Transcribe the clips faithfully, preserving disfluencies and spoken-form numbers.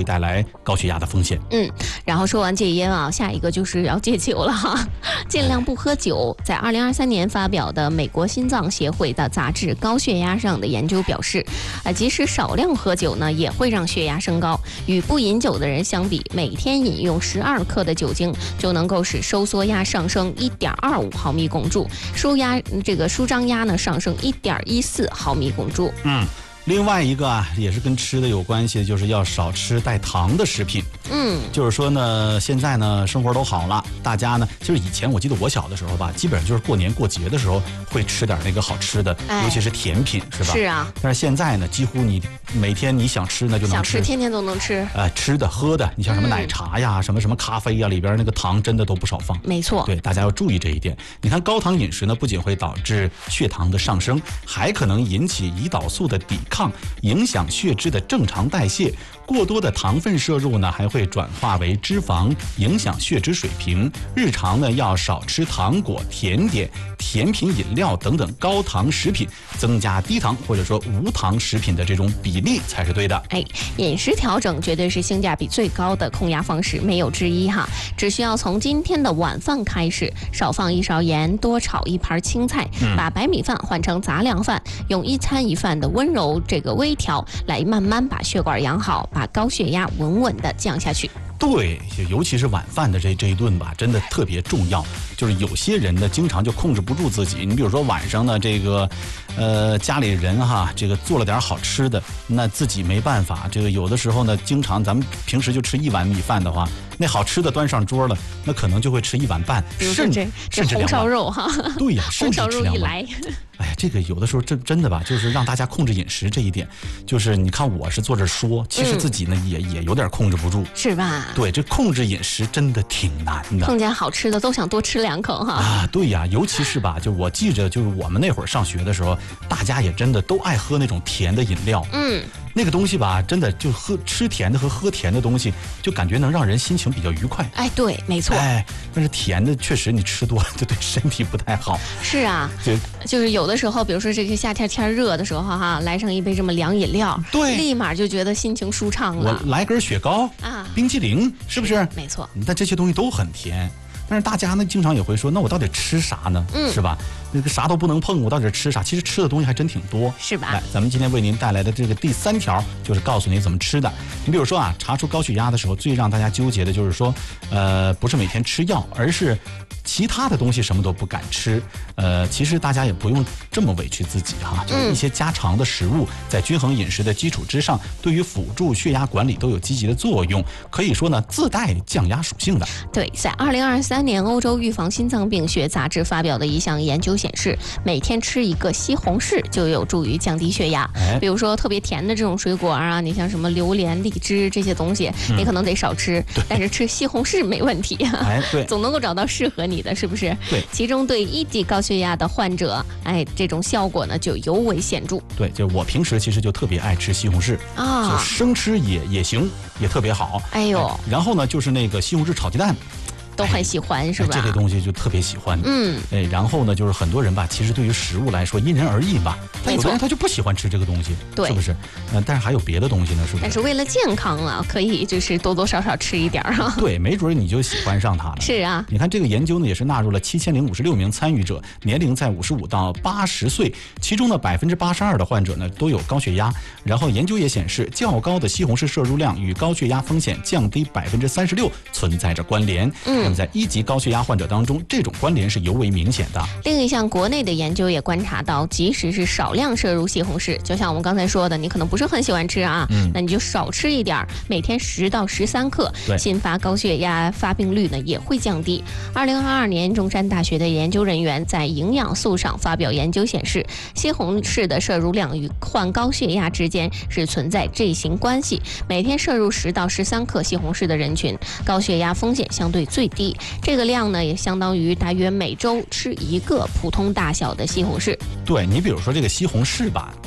带来高血压的风险。 嗯，然后说完戒烟啊，下一个就是要戒酒了哈，尽量不喝酒。在二零二三年发表的美国心脏协会的杂志《高血压》上的研究表示，啊，即使少量喝酒呢，也会让血压升高。与不饮酒的人相比，每天饮用十二克的酒精就能够使收缩压上升一点二五毫米汞柱，舒压这个舒张压呢上升一点一四毫米汞柱。 嗯。另外一个啊，也是跟吃的有关系，就是要少吃带糖的食品。 嗯， 就是说呢，现在呢生活都好了，大家呢，就是以前我记得我小的时候吧，基本上就是过年过节的时候会吃点那个好吃的， 哎、 尤其是甜品，是吧？ 是啊。 但是现在呢，几乎你每天你想吃呢就能吃， 想吃天天都能吃。 呃，吃的喝的，你像什么奶茶呀、嗯、什么什么咖啡呀，里边那个糖真的都不少放。 没错， 对，大家要注意这一点。你看高糖饮食呢，不仅会导致血糖的上升，还可能引起胰岛素的抵抗，影响血脂的正常代谢。过多的糖分摄入呢，还会转化为脂肪，影响血脂水平。日常呢，要少吃糖果、甜点、甜品饮料等等高糖食品，增加低糖或者说无糖食品的这种比例才是对的。 哎，饮食调整绝对是性价比最高的控压方式，没有之一哈。只需要从今天的晚饭开始，少放一勺盐，多炒一盘青菜，嗯、把白米饭换成杂粮饭，用一餐一饭的温柔这个微调，来慢慢把血管养好，把高血压稳稳的降下去。 对，尤其是晚饭的这这一顿吧，真的特别重要。就是有些人呢，经常就控制不住自己。你比如说晚上呢，这个，呃，家里人哈，这个做了点好吃的，那自己没办法。这个有的时候呢，经常咱们平时就吃一碗米饭的话，那好吃的端上桌了，那可能就会吃一碗半，甚至甚至红烧肉哈。 对呀， 红烧肉一来。 哎呀，这个有的时候真真的吧，就是让大家控制饮食这一点，就是你看我是坐这说，其实自己呢、嗯、也也有点控制不住， 是吧？ 对，这控制饮食真的挺难的。 碰见好吃的都想多吃两口哈。 啊，对呀，尤其是吧，就我记着，就是我们那会儿上学的时候，大家也真的都爱喝那种甜的饮料。 嗯。 那个东西吧，真的就喝吃甜的和喝甜的东西，就感觉能让人心情比较愉快。 哎，对，没错。 哎，但是甜的确实你吃多了就对身体不太好。 是啊，就就是有的时候，比如说这个夏天天热的时候哈，来上一杯这么凉饮料， 对， 立马就觉得心情舒畅了。 我来根雪糕啊，冰淇淋，是不是？ 没错。 但这些东西都很甜。但是大家呢，经常也会说，那我到底吃啥呢？嗯，是吧？那个啥都不能碰，我到底吃啥？其实吃的东西还真挺多， 是吧？ 来，咱们今天为您带来的这个第三条，就是告诉你怎么吃的。你比如说啊，查出高血压的时候，最让大家纠结的就是说，呃，不是每天吃药，而是其他的东西什么都不敢吃。呃，其实大家也不用这么委屈自己哈，就是一些家常的食物，在均衡饮食的基础之上，对于辅助血压管理都有积极的作用，可以说呢，自带降压属性的。 对，在二零二三年欧洲预防心脏病学杂志发表的一项研究显示，每天吃一个西红柿就有助于降低血压。哎、比如说特别甜的这种水果啊，你像什么榴莲、荔枝这些东西，嗯、你可能得少吃，但是吃西红柿没问题。 哎，对， 总能够找到适合你的，是不是？ 对， 其中对一级高血压的患者，哎，这种效果呢就尤为显著。 对，就我平时其实就特别爱吃西红柿啊，就生吃也也行，也特别好。 哎呦， 哎然后呢，就是那个西红柿炒鸡蛋。 都很喜欢、哎、是吧？ 这类东西就特别喜欢。 嗯， 哎，然后呢，就是很多人吧，其实对于食物来说因人而异吧。他有的人他就不喜欢吃这个东西， 对， 是不是？嗯，但是还有别的东西呢，是不是？ 但是为了健康啊，可以就是多多少少吃一点啊。 对，没准你就喜欢上它了。 是啊， 你看这个研究呢，也是纳入了七千零五十六名参与者，年龄在五十五到八十岁，其中呢百分之八十二的患者呢都有高血压。然后研究也显示，较高的西红柿摄入量与高血压风险降低百分之三十六存在着关联。嗯，那么在一级高血压患者当中，这种关联是尤为明显的。 另一项国内的研究也观察到，即使是少量摄入西红柿，就像我们刚才说的，你可能不是很喜欢吃啊，嗯、那你就少吃一点，每天十到十三克，新发高血压发病率呢也会降低。二零二二年，中山大学的研究人员在营养素上发表研究显示，西红柿的摄入量与患高血压之间是存在这型关系。每天摄入十到十三克西红柿的人群，高血压风险相对最低。这个量呢，也相当于大约每周吃一个普通大小的西红柿。 对，你比如说这个西红柿吧，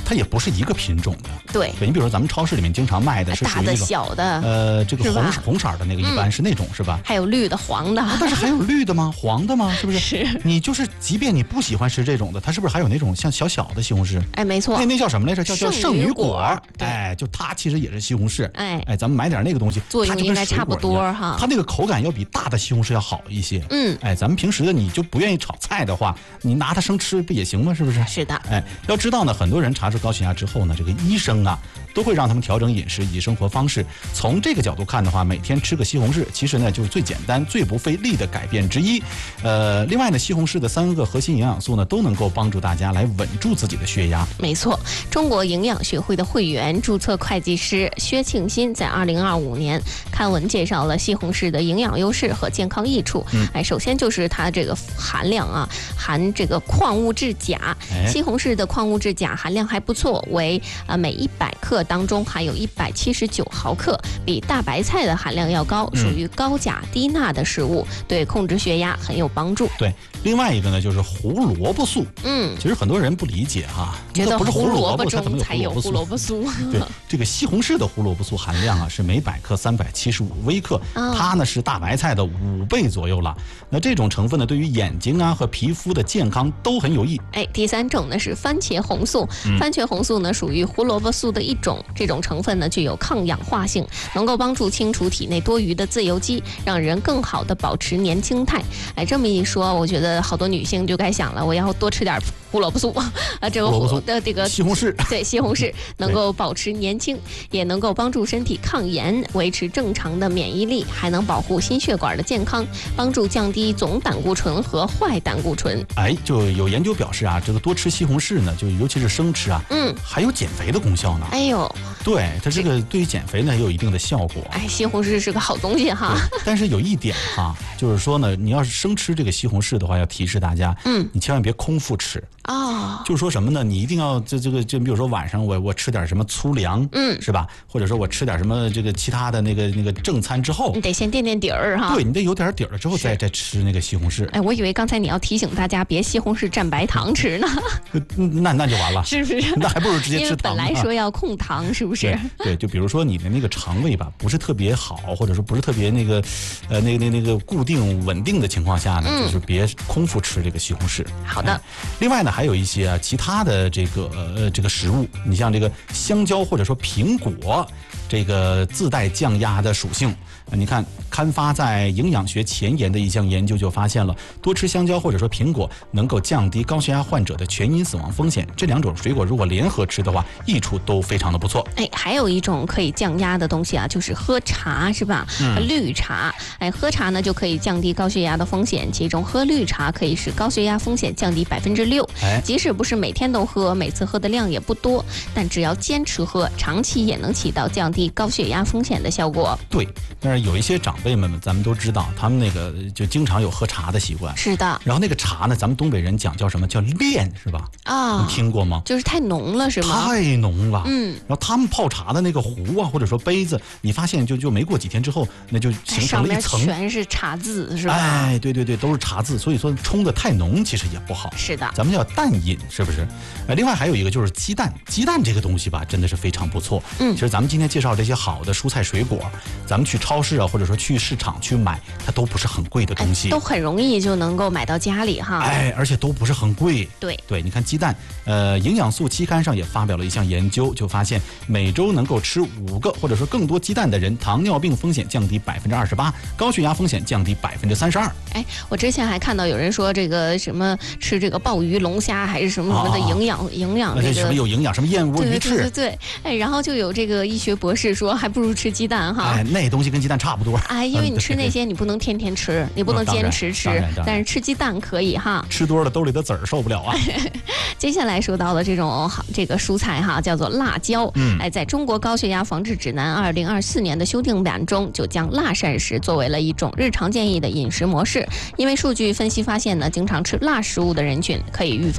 它也不是一个品种的。 对， 对你比如说咱们超市里面经常卖的是大的、小的， 呃，这个红红色的那个一般是那种、嗯、是吧？ 还有绿的、黄的。 但是还有绿的吗？黄的吗？是不是？ 是。 你就是即便你不喜欢吃这种的，它是不是还有那种像小小的西红柿？ 哎，没错。 那那叫什么来着？叫叫圣女果。 果哎，就它其实也是西红柿。 哎哎，咱们买点那个东西， 作用应该差不多哈。 它那个口感要比大的西红柿要好一些。 嗯。 哎，咱们平时的你就不愿意炒菜的话，你拿它生吃不也行吗？是不是？ 是的。 哎，要知道呢，很多人查出高血压之后呢，这个医生啊都会让他们调整饮食以及生活方式。从这个角度看的话，每天吃个西红柿，其实呢就是最简单、最不费力的改变之一。呃，另外呢，西红柿的三个核心营养素呢，都能够帮助大家来稳住自己的血压。 没错，中国营养学会的会员、注册会计师薛庆新在二零二五年刊文介绍了西红柿的营养优势和健康益处。 嗯， 哎，首先就是它这个含量啊，含这个矿物质钾。 哎、 西红柿的矿物质钾含量还不错，为啊每一百克当中含有一百七十九毫克，比大白菜的含量要高，属于高钾低钠的食物，嗯、对控制血压很有帮助。 对，另外一个呢就是胡萝卜素。 嗯， 其实很多人不理解哈， 觉得不是胡萝卜中才有胡萝卜素。 对，这个西红柿的胡萝卜素含量啊是每百克三百七十五微克， 哦、 它呢是大白菜的五倍左右了。那这种成分呢，对于眼睛啊和皮肤的健康都很有益。 哎，第三种呢是番茄红素， 嗯、 番茄红素呢属于胡萝卜素的一种，这种成分呢具有抗氧化性，能够帮助清除体内多余的自由基，让人更好的保持年轻态。哎，这么一说，我觉得好多女性就该想了，我要多吃点胡萝卜素啊，这个胡的这个西红柿， 对，西红柿能够保持年轻，也能够帮助身体抗炎，维持正常的免疫力，还能保护心血管的健康，帮助降低总胆固醇和坏胆固醇。 哎，就有研究表示啊，这个多吃西红柿呢，就尤其是生吃啊， 嗯， 还有减肥的功效呢。 哎呦， 对，它这个对于减肥呢也有一定的效果。 哎，西红柿是个好东西哈。 但是有一点哈，就是说呢，你要是生吃这个西红柿的话，要提示大家， 嗯， 你千万别空腹吃。 哦， 就是说什么呢？你一定要这这个就比如说晚上我我吃点什么粗粮， 嗯， 是吧？或者说我吃点什么这个其他的那个那个正餐之后， 你得先垫垫底儿哈。 对，你得有点底儿了之后再再吃那个西红柿。 哎，我以为刚才你要提醒大家别西红柿蘸白糖吃呢。 那那就完了， 是不是？ 那还不如直接吃糖。 因为本来说要控糖，是不是？ 对，对，就比如说你的那个肠胃吧，不是特别好，或者说不是特别那个呃那个那那个固定稳定的情况下呢， 嗯、 就是别空腹吃这个西红柿。 好的。 哎、另外呢，还有一些啊其他的这个呃这个食物，你像这个香蕉或者说苹果，这个自带降压的属性。你看，刊发在《营养学前沿》的一项研究就发现了，多吃香蕉或者说苹果能够降低高血压患者的全因死亡风险。这两种水果如果联合吃的话，益处都非常的不错。 哎，还有一种可以降压的东西啊，就是喝茶，是吧？ 嗯、 绿茶。哎，喝茶呢就可以降低高血压的风险，其中喝绿茶可以使高血压风险降低百分之六。 哎， 即使不是每天都喝，每次喝的量也不多，但只要坚持喝，长期也能起到降低高血压风险的效果。 对，但是有一些长辈们，咱们都知道，他们那个就经常有喝茶的习惯。 是的。 然后那个茶呢，咱们东北人讲叫什么叫炼，是吧？ 啊， 你听过吗？ 就是太浓了，是吗？ 太浓了。 嗯。 然后他们泡茶的那个壶啊，或者说杯子，你发现就就没过几天之后，那就形成了一层， 上面全是茶渍，是吧？ 哎，对对对，都是茶渍，所以说冲的太浓其实也不好。 是的。 咱们叫淡饮，是不是？呃，另外还有一个就是鸡蛋，鸡蛋这个东西吧，真的是非常不错。 嗯。 其实咱们今天介绍这些好的蔬菜水果，咱们去超市啊，或者说去市场去买，它都不是很贵的东西， 哎、都很容易就能够买到家里哈。 哎，而且都不是很贵。 对对，你看鸡蛋，呃，营养素期刊上也发表了一项研究，就发现每周能够吃五个或者说更多鸡蛋的人，糖尿病风险降低百分之二十八，高血压风险降低百分之三十二。 哎，我之前还看到有人说这个什么吃这个鲍鱼、龙虾还是什么什么的营养、啊、营养、那个什么有营养，什么燕窝、鱼翅， 对对对，哎，然后就有这个医学博士说，还不如吃鸡蛋哈。 哎，那东西跟鸡蛋差不多。 哎，因为你吃那些你不能天天吃，你不能坚持吃，但是吃鸡蛋可以哈。 吃多了兜里的籽儿受不了啊。 接下来说到的这种这个蔬菜哈，叫做辣椒。 嗯， 哎，在中国高血压防治指南二零二四年的修订版中，就将辣膳食作为了一种日常建议的饮食模式。因为数据分析发现呢，经常吃辣食物的人群可以预防高血压。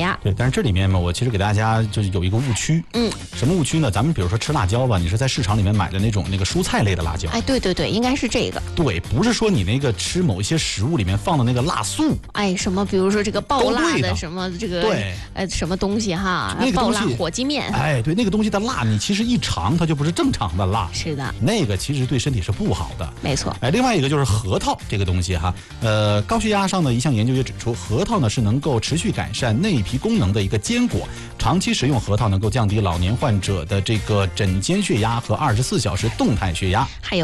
压。 对，但是这里面嘛，我其实给大家就是有一个误区。 嗯， 什么误区呢？咱们比如说吃辣椒吧，你是在市场里面买的那种那个蔬菜类的辣椒。 哎，对对对，应该是这个。 对，不是说你那个吃某一些食物里面放的那个辣素。 哎，什么比如说这个爆辣的什么这个对呃什么东西哈， 那个爆辣火鸡面。 哎，对，那个东西的辣，你其实一尝它就不是正常的辣。 是的， 那个其实对身体是不好的。 没错。 哎，另外一个就是核桃这个东西哈，呃，高血压上的一项研究也指出，核桃呢是能够持续改善内皮功能的一个坚果，长期食用核桃能够降低老年患者的这个枕间血压和二十四小时动态血压。 还有。